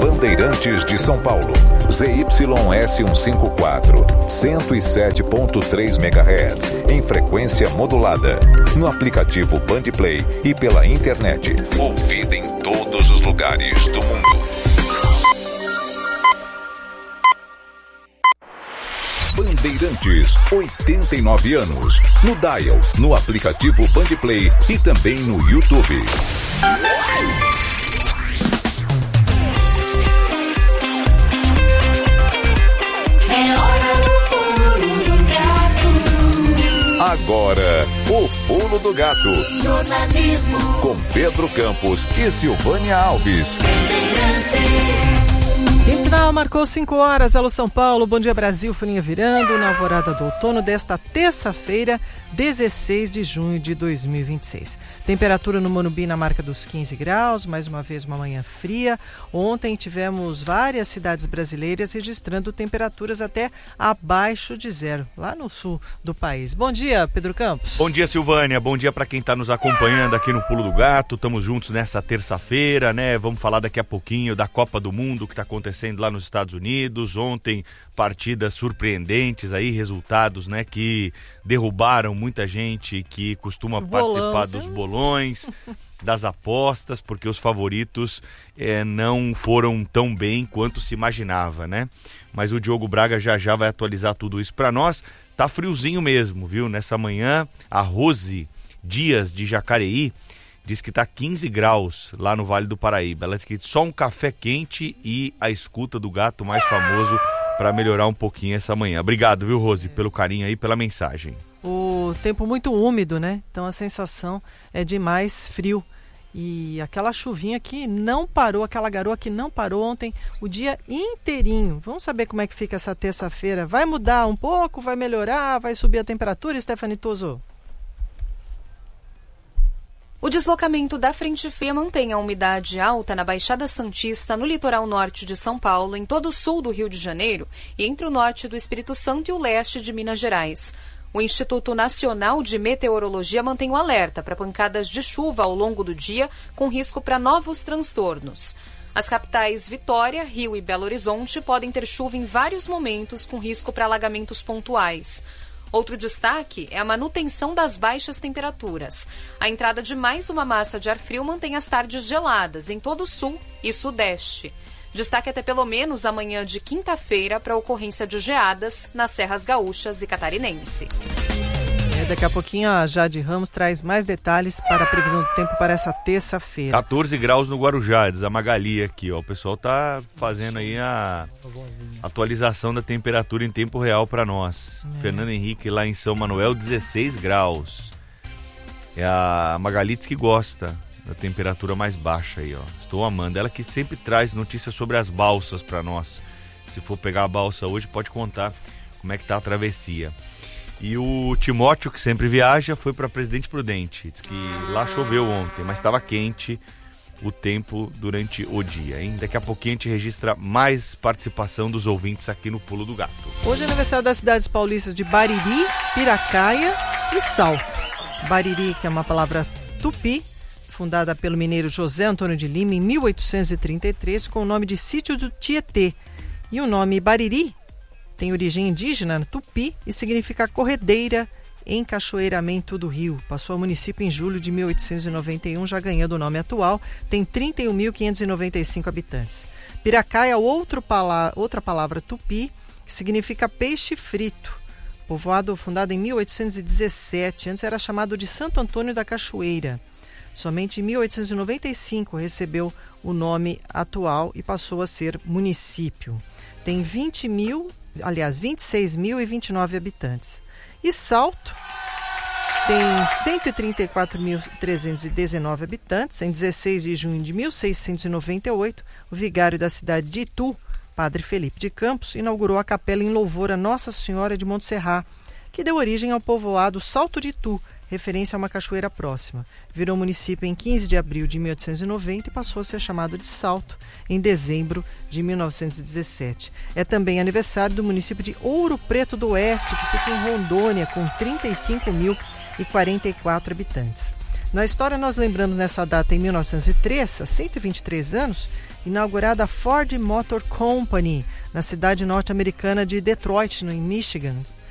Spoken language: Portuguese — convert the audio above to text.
Bandeirantes de São Paulo. ZYS154, 107.3 MHz, em frequência modulada. No aplicativo Bandplay e pela internet. Ouvida em todos os lugares do mundo. Bandeirantes, 89 anos. No dial, no aplicativo Bandplay e também no YouTube. É hora do pulo do gato. Agora, o Pulo do Gato. Jornalismo Com Pedro Campos e Silvânia Alves. Bandeirantes. Sinal marcou 5 horas, alô São Paulo, bom dia Brasil, folhinha virando, na alvorada do outono desta terça-feira, 16 de junho de 2026. Temperatura no Morumbi na marca dos 15 graus, mais uma vez uma manhã fria. Ontem tivemos várias cidades brasileiras registrando temperaturas até abaixo de zero, lá no sul do país. Bom dia, Pedro Campos. Bom dia, Silvânia, bom dia para quem está nos acompanhando aqui no Pulo do Gato. Estamos juntos nessa terça-feira, né? Vamos falar daqui a pouquinho da Copa do Mundo que está acontecendo lá nos Estados Unidos. Ontem, partidas surpreendentes aí, resultados, né, que derrubaram muita gente que costuma participar dos bolões, das apostas, porque os favoritos não foram tão bem quanto se imaginava, né? Mas o Diogo Braga já vai atualizar tudo isso para nós. Tá friozinho mesmo, viu? Nessa manhã, a Rose Dias de Jacareí diz que tá 15 graus lá no Vale do Paraíba. Ela diz que só um café quente e a escuta do gato mais famoso para melhorar um pouquinho essa manhã. Obrigado, viu, Rose, pelo carinho aí, pela mensagem. O tempo muito úmido, né? Então a sensação é de mais frio. E aquela chuvinha que não parou, aquela garoa que não parou ontem o dia inteirinho. Vamos saber como é que fica essa terça-feira. Vai mudar um pouco? Vai melhorar? Vai subir a temperatura, Stephanie Toso? O deslocamento da frente fria mantém a umidade alta na Baixada Santista, no litoral norte de São Paulo, em todo o sul do Rio de Janeiro e entre o norte do Espírito Santo e o leste de Minas Gerais. O Instituto Nacional de Meteorologia mantém o alerta para pancadas de chuva ao longo do dia, com risco para novos transtornos. As capitais Vitória, Rio e Belo Horizonte podem ter chuva em vários momentos, com risco para alagamentos pontuais. Outro destaque é a manutenção das baixas temperaturas. A entrada de mais uma massa de ar frio mantém as tardes geladas em todo o sul e sudeste. Destaque até pelo menos amanhã de quinta-feira para a ocorrência de geadas nas serras gaúchas e catarinense. Daqui a pouquinho a Jade Ramos traz mais detalhes para a previsão do tempo para essa terça-feira. 14 graus no Guarujá, diz a Magali aqui, ó. O pessoal tá fazendo aí a atualização da temperatura em tempo real para nós. Fernando Henrique lá em São Manuel, 16 graus. A Magali diz que gosta da temperatura mais baixa aí, ó. Estou amando. Ela que sempre traz notícias sobre as balsas para nós. Se for pegar a balsa hoje, pode contar como é que tá a travessia. E o Timóteo, que sempre viaja, foi para Presidente Prudente. Diz que lá choveu ontem, mas estava quente o tempo durante o dia, hein? Daqui a pouquinho a gente registra mais participação dos ouvintes aqui no Pulo do Gato. Hoje é aniversário das cidades paulistas de Bariri, Piracaia e Salto. Bariri, que é uma palavra tupi, fundada pelo mineiro José Antônio de Lima em 1833, com o nome de Sítio do Tietê. E o nome Bariri tem origem indígena, tupi, e significa corredeira, encachoeiramento do rio. Passou ao município em julho de 1891, já ganhando o nome atual, tem 31.595 habitantes. Piracaia é outra palavra tupi, que significa peixe frito. Povoado fundado em 1817, antes era chamado de Santo Antônio da Cachoeira. Somente em 1895 recebeu o nome atual e passou a ser município. Tem 26.029 habitantes. E Salto tem 134.319 habitantes. Em 16 de junho de 1698, o vigário da cidade de Itu, Padre Felipe de Campos, inaugurou a capela em louvor a Nossa Senhora de Montserrat, que deu origem ao povoado Salto de Itu, referência a uma cachoeira próxima. Virou município em 15 de abril de 1890 e passou a ser chamado de Salto em dezembro de 1917. É também aniversário do município de Ouro Preto do Oeste, que fica em Rondônia, com 35.044 habitantes. Na história, nós lembramos nessa data, em 1903, há 123 anos, inaugurada a Ford Motor Company, na cidade norte-americana de Detroit, em Michigan.